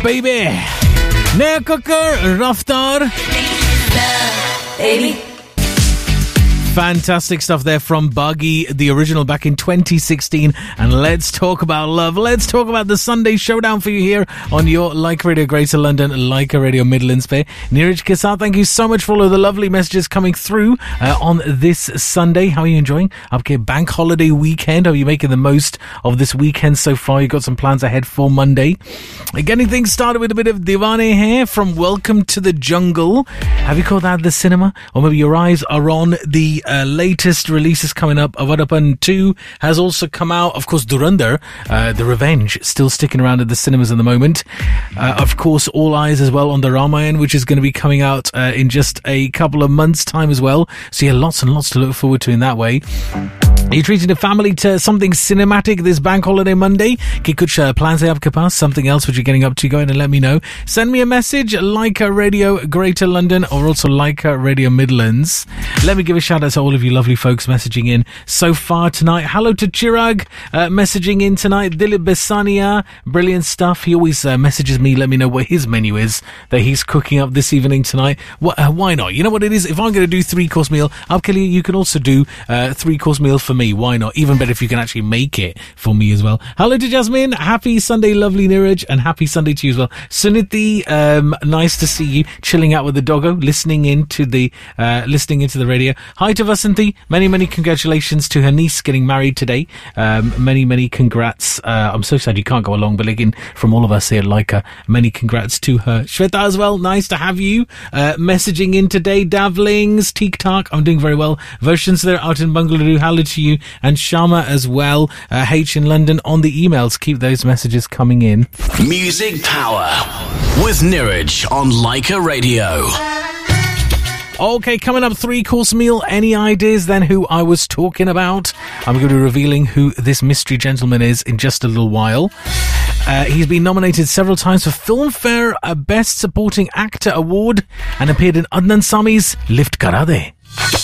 baby. Naya Kakkar, Raftaar. Baby. Fantastic stuff there from Buggy, the original back in 2016. And let's talk about love. Let's talk about the Sunday showdown for you here on your Leica Radio Greater London, Leica Radio Midlands Bay. Neeraj Kisar, thank you so much for all of the lovely messages coming through on this Sunday. How are you enjoying? Okay, bank holiday weekend. Are you making the most of this weekend so far? You got some plans ahead for Monday. Getting things started with a bit of Divane here from Welcome to the Jungle. Have you caught that at the cinema? Or maybe your eyes are on the latest releases coming up. Avadapan 2 has also come out. Of course, Dhurandhar, The Revenge, still sticking around at the cinemas at the moment. Of course, all eyes as well on the Ramayan, which is going to be coming out in just a couple of months' time as well. So yeah, lots and lots to look forward to in that way. Are you treating the family to something cinematic this bank holiday Monday? Ki kuch plans hai aapke paas? Something else which you're getting up to? Go ahead and let me know. Send me a message, Leica Radio Greater London or also Leica Radio Midlands. Let me give a shout out to all of you lovely folks messaging in so far tonight. Hello to Chirag, messaging in tonight. Dilip Besania, brilliant stuff. He always messages me, let me know what his menu is that he's cooking up this evening tonight. Why not? You know what it is? If I'm going to do 3-course meal, Abkali, you can also do 3-course meal for me. Why not? Even better if you can actually make it for me as well. Hello to Jasmine. Happy Sunday, lovely Neeraj, and happy Sunday to you as well. Suniti, nice to see you chilling out with the doggo, listening into the radio. Hi to Vasanthi. Many congratulations to her niece getting married today. Many congrats. I'm so sad you can't go along, but again, from all of us here at Leica, many congrats to her. Shweta as well. Nice to have you messaging in today. Davlings, TikTok. I'm doing very well. Versions there out in Bangalore. Hello to you. And Shama as well. H in London on the emails. Keep those messages coming in. Music Power with Neeraj on Leica Radio. Okay, coming up, 3-course meal. Any ideas then who I was talking about? I'm going to be revealing who this mystery gentleman is in just a little while. He's been nominated several times for Filmfare Best Supporting Actor Award and appeared in Adnan Sami's Lift Kara De.